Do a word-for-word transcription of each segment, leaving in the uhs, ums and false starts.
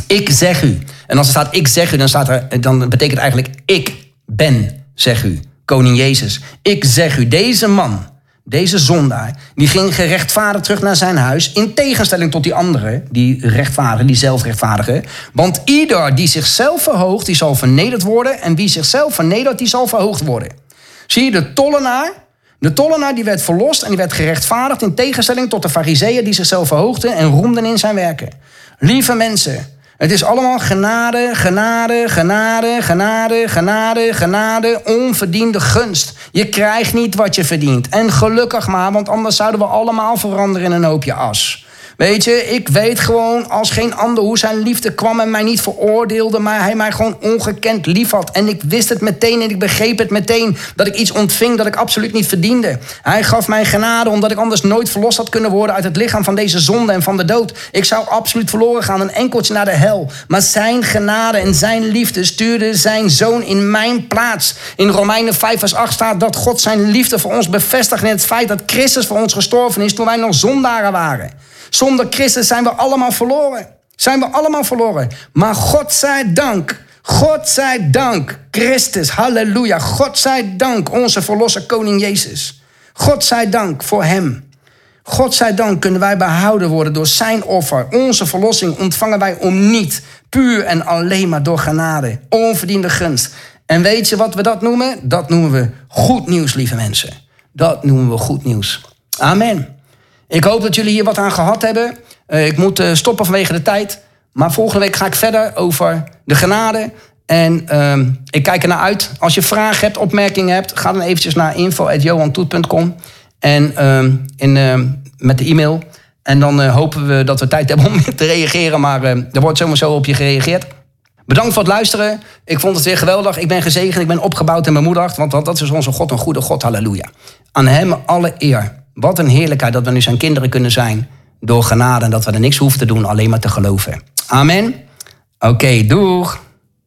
Ik zeg u. En als er staat ik zeg u, dan, staat er, dan betekent het eigenlijk ik ben, zeg u. Koning Jezus. Ik zeg u, deze man, deze zondaar, die ging gerechtvaardigd terug naar zijn huis. In tegenstelling tot die anderen, die rechtvaardigen, die zelfrechtvaardigen. Want ieder die zichzelf verhoogt, die zal vernederd worden. En wie zichzelf vernedert, die zal verhoogd worden. Zie je, de tollenaar, de tollenaar die werd verlost en die werd gerechtvaardigd. In tegenstelling tot de farizeeën die zichzelf verhoogden en roemden in zijn werken. Lieve mensen, het is allemaal genade, genade, genade, genade, genade, genade, onverdiende gunst. Je krijgt niet wat je verdient. En gelukkig maar, want anders zouden we allemaal veranderen in een hoopje as. Weet je, ik weet gewoon als geen ander hoe zijn liefde kwam en mij niet veroordeelde, maar hij mij gewoon ongekend lief had. En ik wist het meteen en ik begreep het meteen dat ik iets ontving dat ik absoluut niet verdiende. Hij gaf mij genade omdat ik anders nooit verlost had kunnen worden uit het lichaam van deze zonde en van de dood. Ik zou absoluut verloren gaan, een enkeltje naar de hel. Maar zijn genade en zijn liefde stuurde zijn zoon in mijn plaats. In Romeinen vijf vers acht staat dat God zijn liefde voor ons bevestigt in het feit dat Christus voor ons gestorven is toen wij nog zondaren waren. Zonder Christus zijn we allemaal verloren. Zijn we allemaal verloren. Maar God zij dank, God zij dank, Christus, halleluja. God zij dank, onze verlosser koning Jezus. God zij dank voor hem. God zij dank kunnen wij behouden worden door zijn offer. Onze verlossing ontvangen wij om niet. Puur en alleen maar door genade. Onverdiende gunst. En weet je wat we dat noemen? Dat noemen we goed nieuws, lieve mensen. Dat noemen we goed nieuws. Amen. Ik hoop dat jullie hier wat aan gehad hebben. Uh, ik moet uh, stoppen vanwege de tijd. Maar volgende week ga ik verder over de genade. En uh, ik kijk er naar uit. Als je vragen hebt, opmerkingen hebt, ga dan eventjes naar info at johan toet punt com. En uh, in, uh, met de e-mail. En dan uh, hopen we dat we tijd hebben om te reageren. Maar uh, er wordt zomaar zo op je gereageerd. Bedankt voor het luisteren. Ik vond het weer geweldig. Ik ben gezegend, ik ben opgebouwd en bemoedigd. Want dat is onze God, een goede God. Halleluja. Aan hem alle eer. Wat een heerlijkheid dat we nu zijn kinderen kunnen zijn door genade en dat we er niks hoeven te doen, alleen maar te geloven. Amen. Oké, okay, doeg.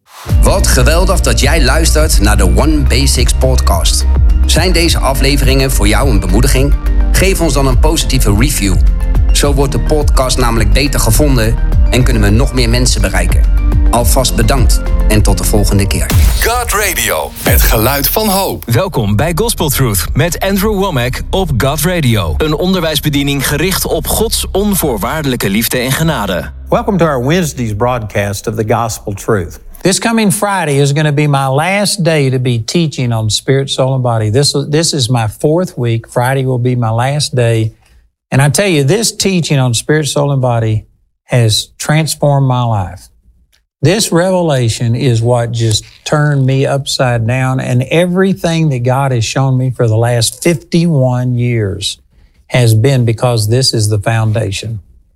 Wat geweldig dat jij luistert naar de One Basics podcast. Zijn deze afleveringen voor jou een bemoediging? Geef ons dan een positieve review. Zo wordt de podcast namelijk beter gevonden en kunnen we nog meer mensen bereiken. Alvast bedankt en tot de volgende keer. God Radio, het geluid van hoop. Welkom bij Gospel Truth met Andrew Womack op God Radio. Een onderwijsbediening gericht op Gods onvoorwaardelijke liefde en genade. Welcome to our Wednesday's broadcast of the Gospel Truth. This coming Friday is going to be my last day to be teaching on spirit, soul, and body. This, this is my fourth week. Friday will be my last day. And I tell you, this teaching on spirit, soul, and body has transformed my life. This revelation is what just turned me upside down, and everything that God has shown me for the last fifty-one years has been because this is the foundation.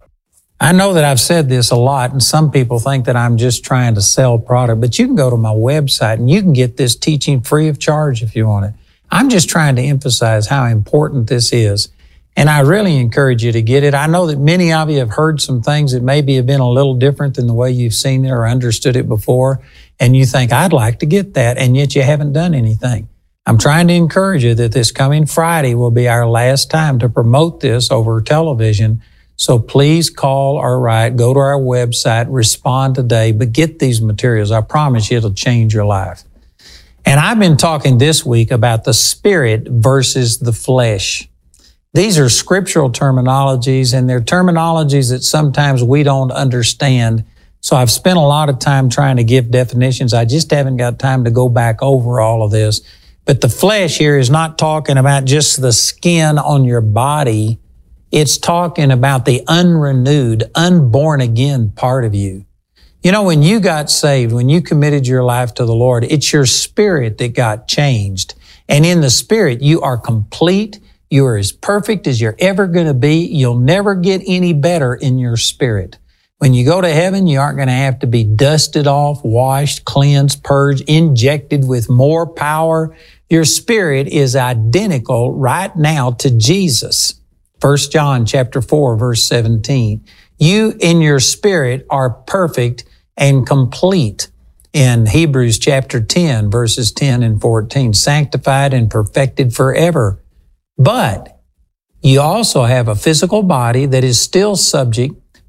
I know that I've said this a lot, and some people think that I'm just trying to sell product, but you can go to my website and you can get this teaching free of charge if you want it. I'm just trying to emphasize how important this is. And I really encourage you to get it. I know that many of you have heard some things that maybe have been a little different than the way you've seen it or understood it before. And you think, I'd like to get that. And yet you haven't done anything. I'm trying to encourage you that this coming Friday will be our last time to promote this over television. So please call or write, go to our website, respond today, but get these materials. I promise you it'll change your life. And I've been talking this week about the spirit versus the flesh. These are scriptural terminologies, and they're terminologies that sometimes we don't understand. So I've spent a lot of time trying to give definitions. I just haven't got time to go back over all of this. But the flesh here is not talking about just the skin on your body. It's talking about the unrenewed, unborn again part of you. You know, when you got saved, when you committed your life to the Lord, it's your spirit that got changed. And in the spirit, you are complete. You are as perfect as you're ever going to be. You'll never get any better in your spirit. When you go to heaven, you aren't going to have to be dusted off, washed, cleansed, purged, injected with more power. Your spirit is identical right now to Jesus. First John chapter four, verse seventeen. You in your spirit are perfect and complete. In Hebrews chapter ten, verses ten and fourteen, sanctified and perfected forever. But you also have a physical body that is still subject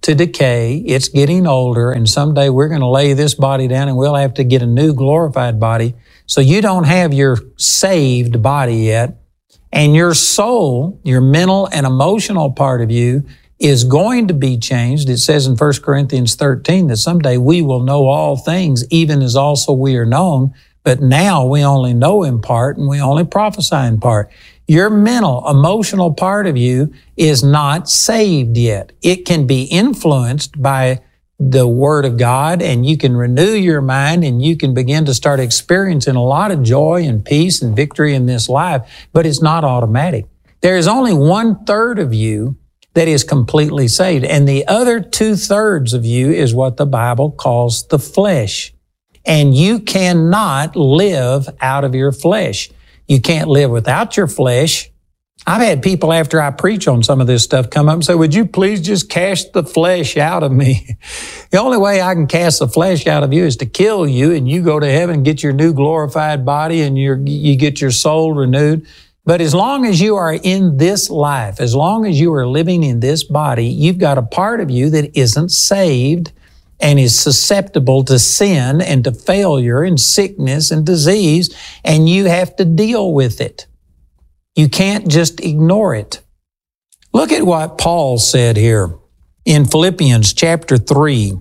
to decay. It's getting older, and someday we're going to lay this body down and we'll have to get a new glorified body. So you don't have your saved body yet. And your soul, your mental and emotional part of you, is going to be changed. It says in First Corinthians thirteen that someday we will know all things, even as also we are known. But now we only know in part and we only prophesy in part. Your mental, emotional part of you is not saved yet. It can be influenced by the Word of God, and you can renew your mind and you can begin to start experiencing a lot of joy and peace and victory in this life, but it's not automatic. There is only one third of you that is completely saved, and the other two thirds of you is what the Bible calls the flesh. And you cannot live out of your flesh. You can't live without your flesh. I've had people after I preach on some of this stuff come up and say, would you please just cast the flesh out of me? The only way I can cast the flesh out of you is to kill you and you go to heaven and get your new glorified body and you're, you get your soul renewed. But as long as you are in this life, as long as you are living in this body, you've got a part of you that isn't saved and is susceptible to sin and to failure and sickness and disease, and you have to deal with it. You can't just ignore it. Look at what Paul said here in Philippians chapter three.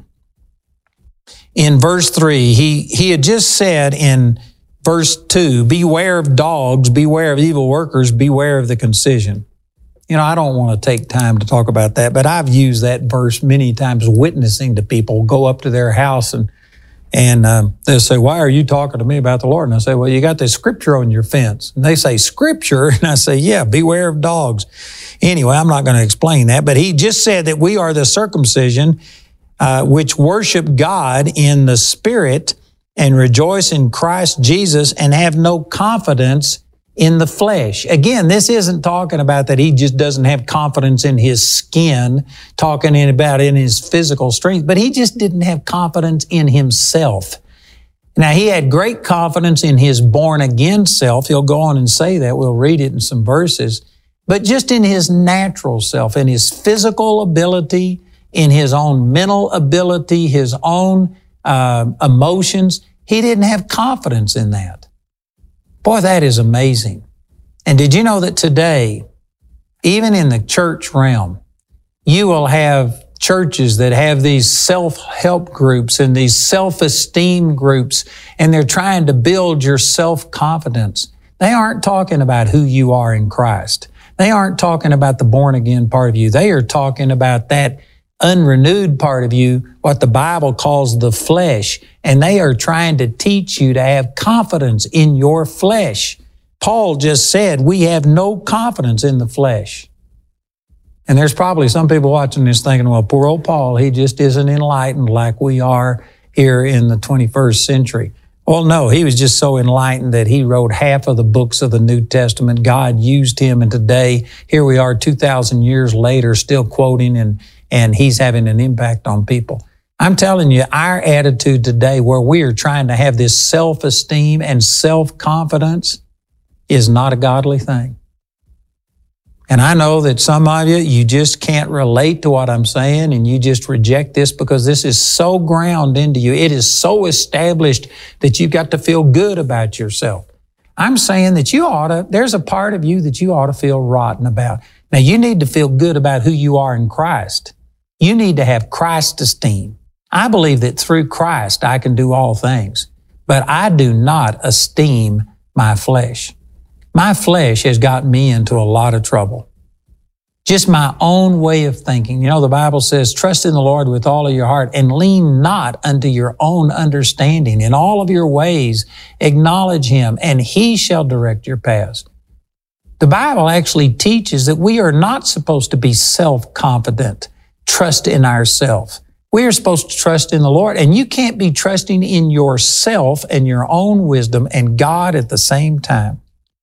In verse three, he, he had just said in verse two, beware of dogs, beware of evil workers, beware of the concision. You know, I don't want to take time to talk about that, but I've used that verse many times witnessing to people. Go up to their house and and um, they'll say, why are you talking to me about the Lord? And I say, well, you got this scripture on your fence. And they say, scripture? And I say, yeah, beware of dogs. Anyway, I'm not going to explain that, but he just said that we are the circumcision uh, which worship God in the Spirit and rejoice in Christ Jesus and have no confidence in the flesh. Again, this isn't talking about that he just doesn't have confidence in his skin, talking about in his physical strength, but he just didn't have confidence in himself. Now, he had great confidence in his born-again self. He'll go on and say that. We'll read it in some verses. But just in his natural self, in his physical ability, in his own mental ability, his own uh, emotions, he didn't have confidence in that. Boy, that is amazing. And did you know that today, even in the church realm, you will have churches that have these self-help groups and these self-esteem groups, and they're trying to build your self-confidence. They aren't talking about who you are in Christ. They aren't talking about the born-again part of you. They are talking about that unrenewed part of you, what the Bible calls the flesh, and they are trying to teach you to have confidence in your flesh. Paul just said we have no confidence in the flesh. And there's probably some people watching this thinking, well, poor old Paul, he just isn't enlightened like we are here in the twenty-first century. Well, no, he was just so enlightened that he wrote half of the books of the New Testament. God used him, and today, here we are two thousand years later, still quoting, and, and he's having an impact on people. I'm telling you, our attitude today where we are trying to have this self-esteem and self-confidence is not a godly thing. And I know that some of you, you just can't relate to what I'm saying, and you just reject this because this is so ground into you. It is so established that you've got to feel good about yourself. I'm saying that you ought to, there's a part of you that you ought to feel rotten about. Now, you need to feel good about who you are in Christ. You need to have Christ esteem. I believe that through Christ I can do all things, but I do not esteem my flesh. My flesh has gotten me into a lot of trouble. Just my own way of thinking. You know, the Bible says, trust in the Lord with all of your heart and lean not unto your own understanding. In all of your ways, acknowledge Him, and He shall direct your paths. The Bible actually teaches that we are not supposed to be self-confident, trust in ourselves. We are supposed to trust in the Lord, and you can't be trusting in yourself and your own wisdom and God at the same time.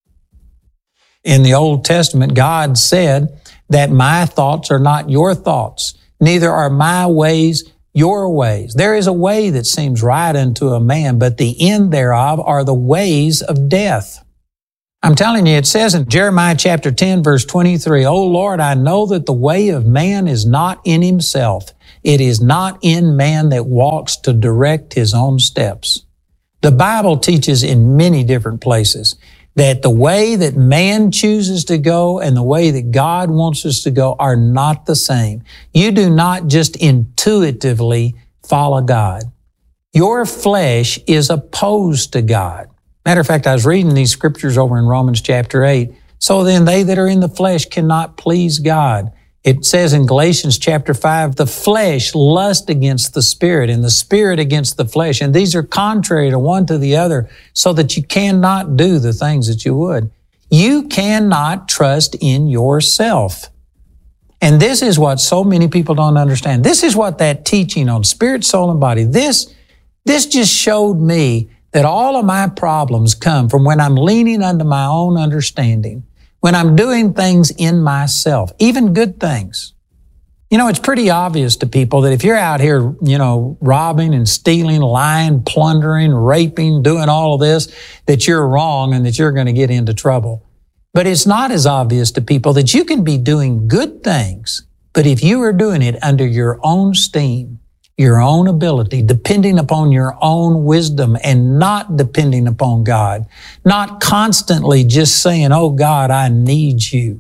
In the Old Testament, God said that my thoughts are not your thoughts, neither are my ways your ways. There is a way that seems right unto a man, but the end thereof are the ways of death. I'm telling you, it says in Jeremiah chapter ten, verse twenty-three, O Lord, I know that the way of man is not in himself, It is not in man that walks to direct his own steps. The Bible teaches in many different places that the way that man chooses to go and the way that God wants us to go are not the same. You do not just intuitively follow God. Your flesh is opposed to God. Matter of fact, I was reading these scriptures over in Romans chapter eight. So then they that are in the flesh cannot please God. It says in Galatians chapter five, the flesh lusts against the spirit and the spirit against the flesh. And these are contrary to one to the other so that you cannot do the things that you would. You cannot trust in yourself. And this is what so many people don't understand. This is what that teaching on spirit, soul, and body, this, this just showed me that all of my problems come from when I'm leaning unto my own understanding, when I'm doing things in myself, even good things. You know, it's pretty obvious to people that if you're out here, you know, robbing and stealing, lying, plundering, raping, doing all of this, that you're wrong and that you're going to get into trouble. But it's not as obvious to people that you can be doing good things, but if you are doing it under your own steam, your own ability, depending upon your own wisdom and not depending upon God, not constantly just saying, oh God, I need you.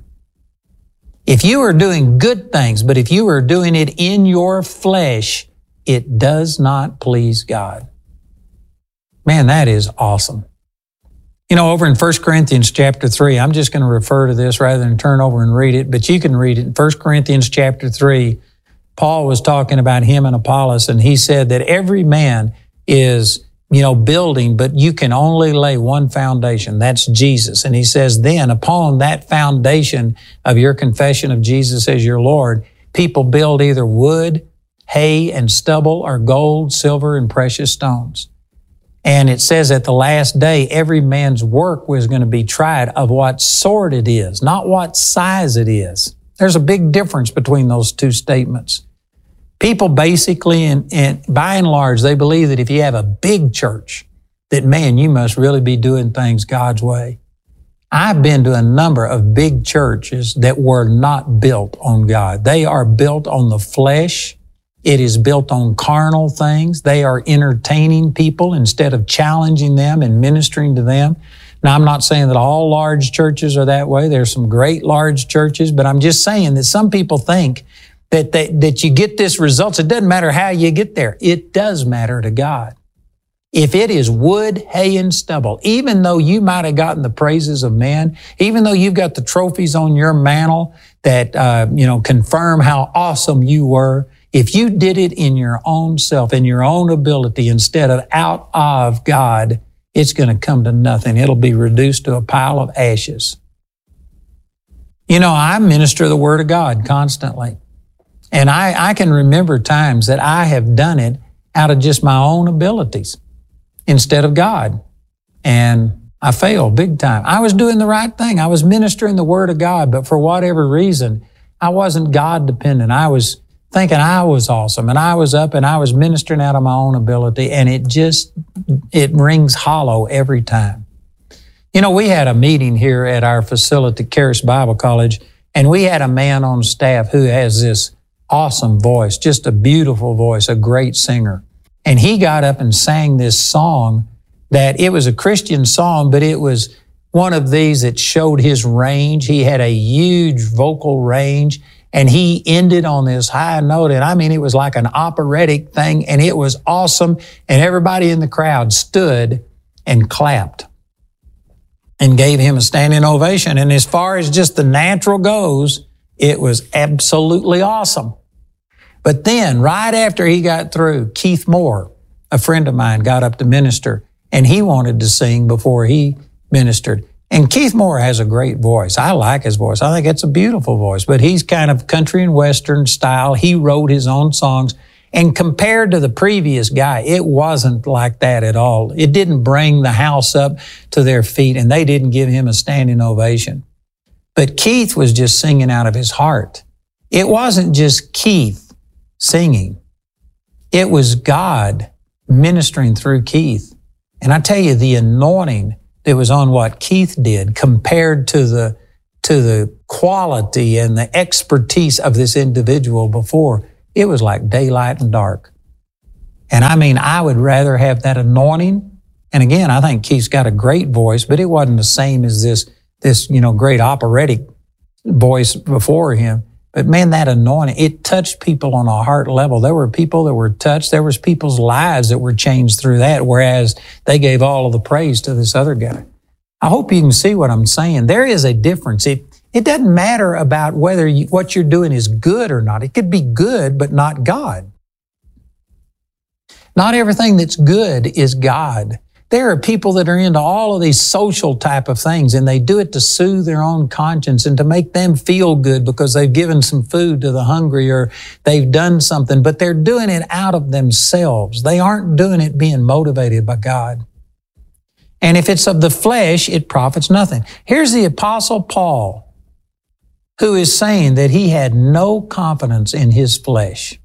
If you are doing good things, but if you are doing it in your flesh, it does not please God. Man, that is awesome. You know, over in First Corinthians chapter three, I'm just going to refer to this rather than turn over and read it, but you can read it in First Corinthians chapter three. Paul was talking about him and Apollos, and he said that every man is, you know, building, but you can only lay one foundation. That's Jesus. And he says, then upon that foundation of your confession of Jesus as your Lord, people build either wood, hay, and stubble, or gold, silver, and precious stones. And it says at the last day, every man's work was going to be tried of what sort it is, not what size it is. There's a big difference between those two statements. People basically, and, and by and large, they believe that if you have a big church, that, man, you must really be doing things God's way. I've been to a number of big churches that were not built on God. They are built on the flesh. It is built on carnal things. They are entertaining people instead of challenging them and ministering to them. Now, I'm not saying that all large churches are that way. There's some great large churches, but I'm just saying that some people think that they, that you get this results. It doesn't matter how you get there. It does matter to God. If it is wood, hay, and stubble, even though you might have gotten the praises of men, even though you've got the trophies on your mantle that, uh, you know, confirm how awesome you were, if you did it in your own self, in your own ability, instead of out of God, it's going to come to nothing. It'll be reduced to a pile of ashes. You know, I minister the Word of God constantly. And I, I can remember times that I have done it out of just my own abilities instead of God. And I failed big time. I was doing the right thing. I was ministering the Word of God, but for whatever reason, I wasn't God dependent. I was thinking I was awesome, and I was up and I was ministering out of my own ability, and it just, it rings hollow every time. You know, we had a meeting here at our facility, Charis Bible College, and we had a man on staff who has this awesome voice, just a beautiful voice, a great singer. And he got up and sang this song that it was a Christian song, but it was one of these that showed his range. He had a huge vocal range. And he ended on this high note. And I mean, it was like an operatic thing, and it was awesome. And everybody in the crowd stood and clapped and gave him a standing ovation. And as far as just the natural goes, it was absolutely awesome. But then right after he got through, Keith Moore, a friend of mine, got up to minister, and he wanted to sing before he ministered. And Keith Moore has a great voice. I like his voice. I think it's a beautiful voice, but he's kind of country and western style. He wrote his own songs. And compared to the previous guy, it wasn't like that at all. It didn't bring the house up to their feet, and they didn't give him a standing ovation. But Keith was just singing out of his heart. It wasn't just Keith singing. It was God ministering through Keith. And I tell you, the anointing that was on what Keith did compared to the, to the quality and the expertise of this individual before, It was like daylight and dark. And I mean, I would rather have that anointing. And again, I think Keith's got a great voice, but it wasn't the same as this, this, you know, great operatic voice before him. But man, that anointing, it touched people on a heart level. There were people that were touched. There was people's lives that were changed through that, whereas they gave all of the praise to this other guy. I hope you can see what I'm saying. There is a difference. It, it doesn't matter about whether you, what you're doing is good or not. It could be good, but not God. Not everything that's good is God. There are people that are into all of these social type of things, and they do it to soothe their own conscience and to make them feel good because they've given some food to the hungry or they've done something, but they're doing it out of themselves. They aren't doing it being motivated by God. And if it's of the flesh, it profits nothing. Here's the Apostle Paul, who is saying that he had no confidence in his flesh.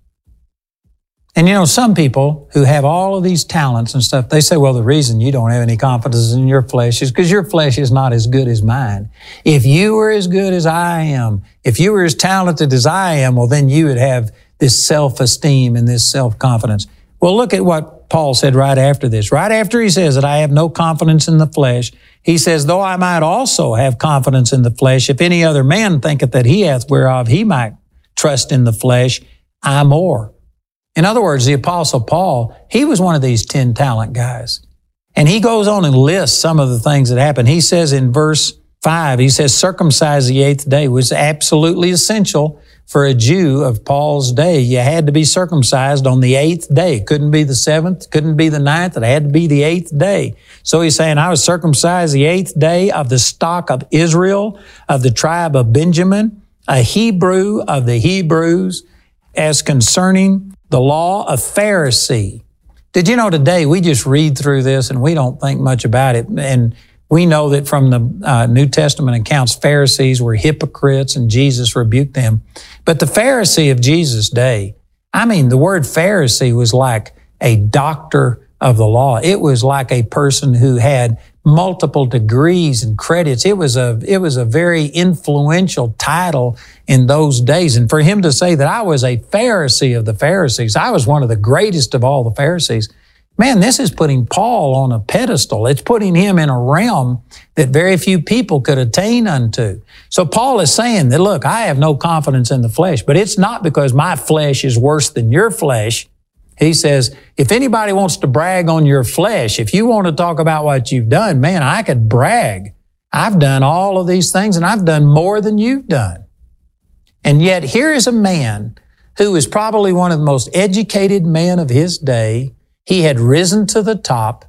And you know, some people who have all of these talents and stuff, they say, well, the reason you don't have any confidence in your flesh is because your flesh is not as good as mine. If you were as good as I am, if you were as talented as I am, well, then you would have this self-esteem and this self-confidence. Well, look at what Paul said right after this. Right after he says that I have no confidence in the flesh, he says, though I might also have confidence in the flesh, if any other man thinketh that he hath whereof he might trust in the flesh, I more. In other words, the Apostle Paul, he was one of these ten talent guys. And he goes on and lists some of the things that happened. He says in verse five, he says, circumcise the eighth day was absolutely essential for a Jew of Paul's day. You had to be circumcised on the eighth day. Couldn't be the seventh, couldn't be the ninth. It had to be the eighth day. So he's saying, I was circumcised the eighth day of the stock of Israel, of the tribe of Benjamin, a Hebrew of the Hebrews, as concerning the law of Pharisee. Did you know today we just read through this and we don't think much about it? And we know that from the uh, New Testament accounts, Pharisees were hypocrites and Jesus rebuked them. But the Pharisee of Jesus' day, I mean, the word Pharisee was like a doctor of the law. It was like a person who had multiple degrees and credits. It was a, it was a very influential title in those days. And for him to say that I was a Pharisee of the Pharisees, I was one of the greatest of all the Pharisees, man, this is putting Paul on a pedestal. It's putting him in a realm that very few people could attain unto. So Paul is saying that, look, I have no confidence in the flesh, but it's not because my flesh is worse than your flesh. He says, if anybody wants to brag on your flesh, if you want to talk about what you've done, man, I could brag. I've done all of these things and I've done more than you've done. And yet here is a man who is probably one of the most educated men of his day. He had risen to the top.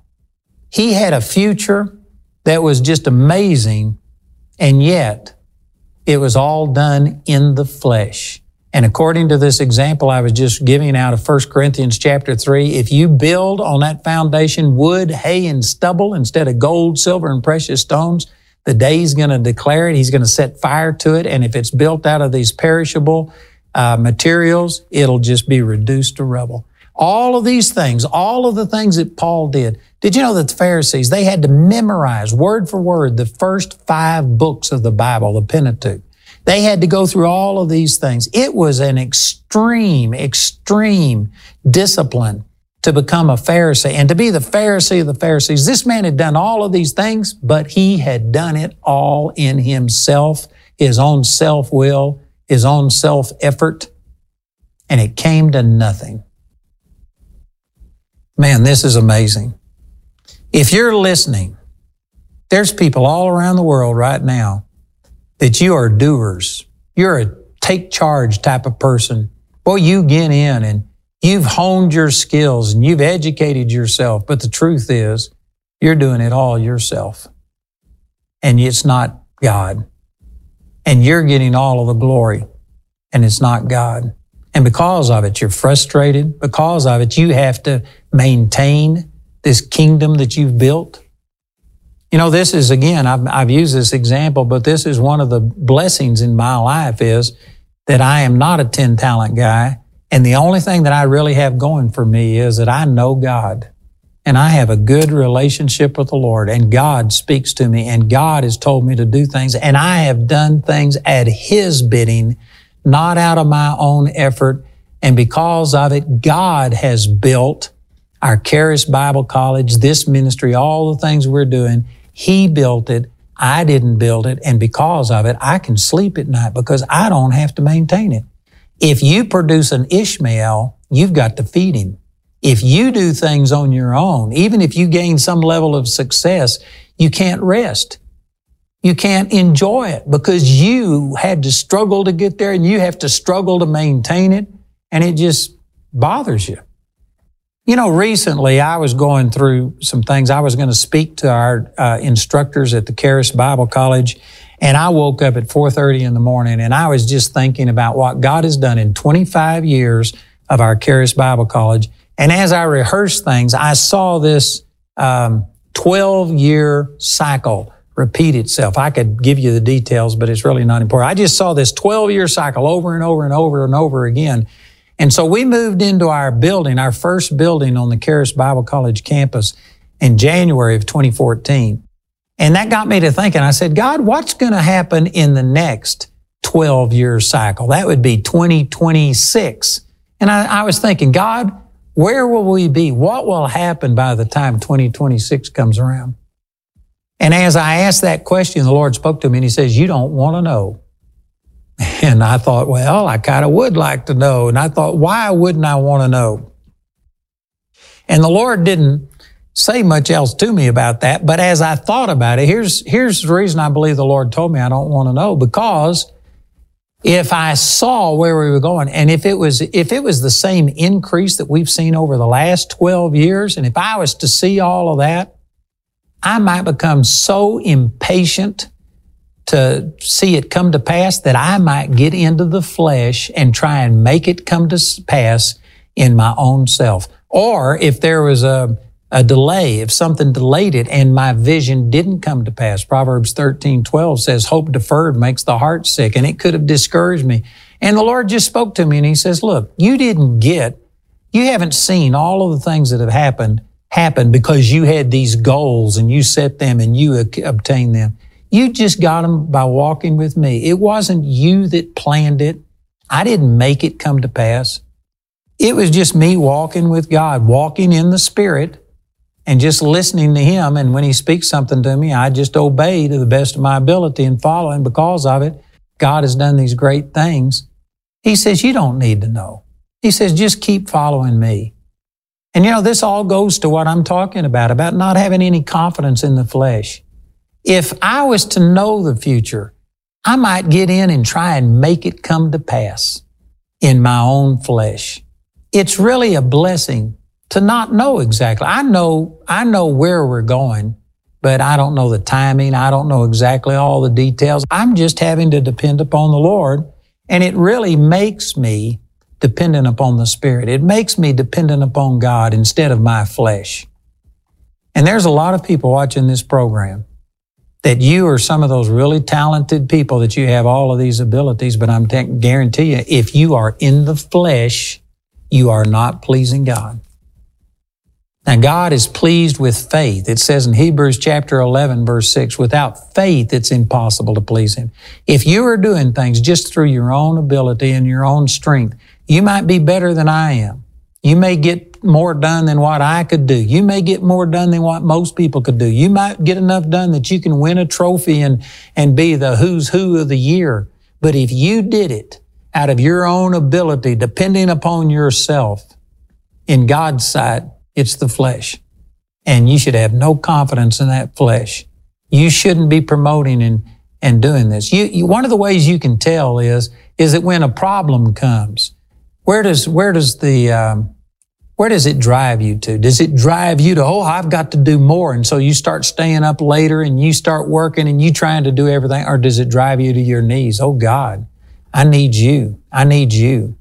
He had a future that was just amazing. And yet it was all done in the flesh. And according to this example I was just giving out of First Corinthians chapter three, if you build on that foundation wood, hay, and stubble instead of gold, silver, and precious stones, the day He's going to declare it. He's going to set fire to it. And if it's built out of these perishable uh, materials, it'll just be reduced to rubble. All of these things, all of the things that Paul did. Did you know that the Pharisees, they had to memorize word for word the first five books of the Bible, the Pentateuch? They had to go through all of these things. It was an extreme, extreme discipline to become a Pharisee and to be the Pharisee of the Pharisees. This man had done all of these things, but he had done it all in himself, his own self-will, his own self-effort, and it came to nothing. Man, this is amazing. If you're listening, there's people all around the world right now that you are doers. You're a take charge type of person. Boy, you get in and you've honed your skills and you've educated yourself. But the truth is, you're doing it all yourself. And it's not God. And you're getting all of the glory. And it's not God. And because of it, you're frustrated. Because of it, you have to maintain this kingdom that you've built. You know, this is, again, I've, I've used this example, but this is one of the blessings in my life is that I am not a ten-talent guy. And the only thing that I really have going for me is that I know God. And I have a good relationship with the Lord. And God speaks to me. And God has told me to do things. And I have done things at His bidding, not out of my own effort, And because of it, God has built our Charis Bible College, this ministry, all the things we're doing. He built it. I didn't build it. And because of it, I can sleep at night because I don't have to maintain it. If you produce an Ishmael, you've got to feed him. If you do things on your own, even if you gain some level of success, you can't rest. You can't enjoy it because you had to struggle to get there and you have to struggle to maintain it, and it just bothers you. You know, recently I was going through some things. I was going to speak to our uh, instructors at the Charis Bible College, and I woke up at four thirty in the morning and I was just thinking about what God has done in twenty-five years of our Charis Bible College. And as I rehearsed things, I saw this um, twelve-year cycle repeat itself. I could give you the details, but it's really not important. I just saw this twelve-year cycle over and over and over and over again. And so we moved into our building, our first building on the Charis Bible College campus in January of twenty fourteen. And that got me to thinking. I said, God, what's going to happen in the next twelve-year cycle? That would be twenty twenty-six. And I, I was thinking, God, where will we be? What will happen by the time twenty twenty-six comes around? And as I asked that question, the Lord spoke to me and He says, you don't want to know. And I thought, well, I kind of would like to know. And I thought, why wouldn't I want to know? And the Lord didn't say much else to me about that. But as I thought about it, here's, here's the reason I believe the Lord told me I don't want to know. Because if I saw where we were going, and if it was, if it was the same increase that we've seen over the last twelve years, and if I was to see all of that, I might become so impatient to see it come to pass that I might get into the flesh and try and make it come to pass in my own self. Or if there was a, a delay, if something delayed it and my vision didn't come to pass. Proverbs thirteen twelve says, hope deferred makes the heart sick, and it could have discouraged me. And the Lord just spoke to me and He says, look, you didn't get, you haven't seen all of the things that have happened happen because you had these goals and you set them and you obtained them. You just got them by walking with me. It wasn't you that planned it. I didn't make it come to pass. It was just me walking with God, walking in the Spirit and just listening to Him. And when He speaks something to me, I just obey to the best of my ability and follow. And because of it, God has done these great things. He says, you don't need to know. He says, just keep following me. And you know, this all goes to what I'm talking about, about not having any confidence in the flesh. If I was to know the future, I might get in and try and make it come to pass in my own flesh. It's really a blessing to not know exactly. I know, I know where we're going, but I don't know the timing. I don't know exactly all the details. I'm just having to depend upon the Lord, and it really makes me dependent upon the Spirit. It makes me dependent upon God instead of my flesh. And there's a lot of people watching this program that you are some of those really talented people that you have all of these abilities, but I'm t- guarantee you, if you are in the flesh, you are not pleasing God. Now, God is pleased with faith. It says in Hebrews chapter eleven, verse six, without faith, it's impossible to please Him. If you are doing things just through your own ability and your own strength, you might be better than I am. You may get more done than what I could do. You may get more done than what most people could do. You might get enough done that you can win a trophy and, and be the who's who of the year. But if you did it out of your own ability, depending upon yourself, in God's sight, it's the flesh. And you should have no confidence in that flesh. You shouldn't be promoting and, and doing this. You, you, one of the ways you can tell is, is that when a problem comes, Where does where does the um, where does it drive you to? Does it drive you to, oh, I've got to do more, and so you start staying up later and you start working and you trying to do everything, or does it drive you to your knees? Oh God, I need you. I need you.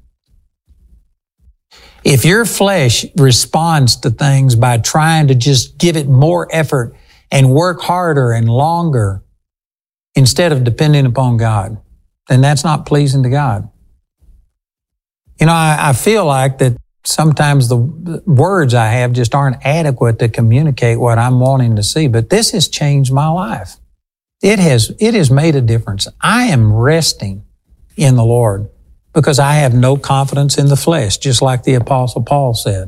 If your flesh responds to things by trying to just give it more effort and work harder and longer instead of depending upon God, then that's not pleasing to God. You know, I, I feel like that sometimes the words I have just aren't adequate to communicate what I'm wanting to see, but this has changed my life. It has, it has made a difference. I am resting in the Lord because I have no confidence in the flesh, just like the Apostle Paul said.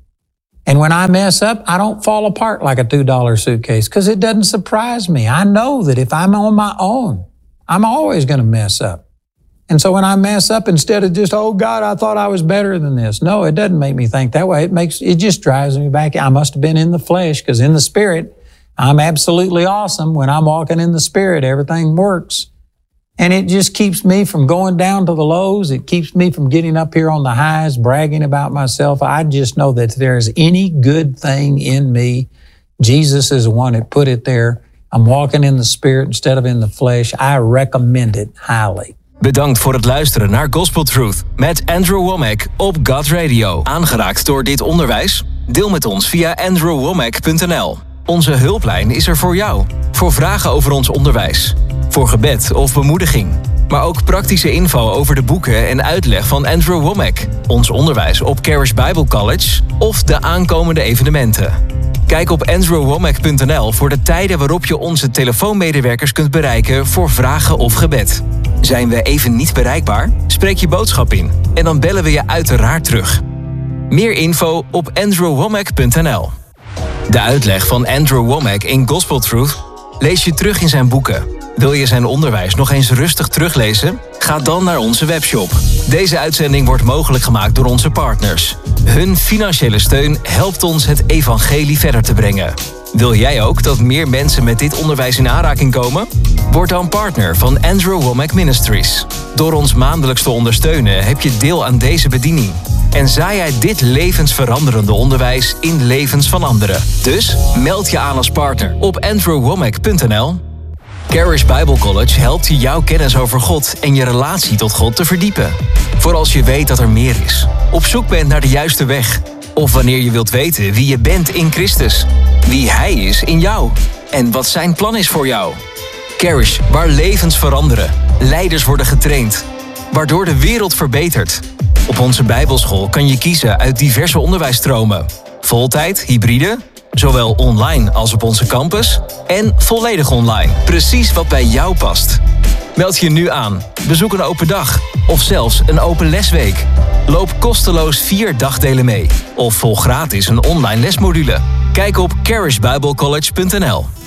And when I mess up, I don't fall apart like a two dollar suitcase because it doesn't surprise me. I know that if I'm on my own, I'm always going to mess up. And so when I mess up, instead of just, oh God, I thought I was better than this. No, it doesn't make me think that way. It makes, it just drives me back. I must have been in the flesh, because in the spirit, I'm absolutely awesome. When I'm walking in the spirit, everything works. And it just keeps me from going down to the lows. It keeps me from getting up here on the highs, bragging about myself. I just know that if there's any good thing in me, Jesus is the one that put it there. I'm walking in the spirit instead of in the flesh. I recommend it highly. Bedankt voor het luisteren naar Gospel Truth met Andrew Wommack op God Radio. Aangeraakt door dit onderwijs? Deel met ons via andrew wommack punt n l. Onze hulplijn is er voor jou. Voor vragen over ons onderwijs. Voor gebed of bemoediging. Maar ook praktische info over de boeken en uitleg van Andrew Wommack. Ons onderwijs op Charis Bible College of de aankomende evenementen. Kijk op andrew wommack punt n l voor de tijden waarop je onze telefoonmedewerkers kunt bereiken voor vragen of gebed. Zijn we even niet bereikbaar? Spreek je boodschap in en dan bellen we je uiteraard terug. Meer info op andrew wommack punt n l. De uitleg van Andrew Wommack in Gospel Truth lees je terug in zijn boeken. Wil je zijn onderwijs nog eens rustig teruglezen? Ga dan naar onze webshop. Deze uitzending wordt mogelijk gemaakt door onze partners. Hun financiële steun helpt ons het evangelie verder te brengen. Wil jij ook dat meer mensen met dit onderwijs in aanraking komen? Word dan partner van Andrew Wommack Ministries. Door ons maandelijks te ondersteunen heb je deel aan deze bediening. En zaai jij dit levensveranderende onderwijs in levens van anderen. Dus meld je aan als partner op andrew wommack punt n l. Charis Bible College helpt je jouw kennis over God en je relatie tot God te verdiepen. Voor als je weet dat er meer is. Op zoek bent naar de juiste weg. Of wanneer je wilt weten wie je bent in Christus. Wie Hij is in jou. En wat zijn plan is voor jou. Charis, waar levens veranderen. Leiders worden getraind. Waardoor de wereld verbetert. Op onze Bijbelschool kan je kiezen uit diverse onderwijsstromen. Voltijd, hybride, zowel online als op onze campus. En volledig online. Precies wat bij jou past. Meld je nu aan. Bezoek een open dag. Of zelfs een open lesweek. Loop kosteloos vier dagdelen mee. Of volg gratis een online lesmodule. Kijk op charis bible college punt n l.